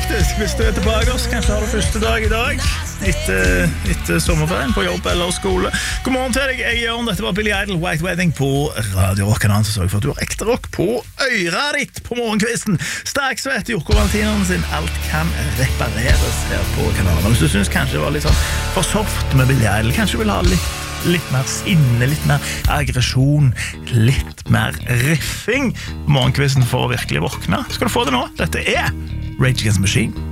faktisk. Hvis du tilbake oss, kanskje har du første dag I dag etter sommerferien på jobb eller skole. God morgen til deg, jeg Jørn. Dette var Billy Idol, White Wedding på Radio Rock-kanalen, så sørg for at du har ekte rock på øret ditt på morgenkvisten. Straks vet Jokko Valentinen sin Alt kan repareres her på kanalen. Hvis du synes kanskje det var litt sånn for soft med Billy Idol, kanskje du vil ha litt mer sinne, litt mer aggresjon, litt mer riffing på morgenkvisten for å virkelig våkne, skal du få det nå. Dette Rage Against the Machine.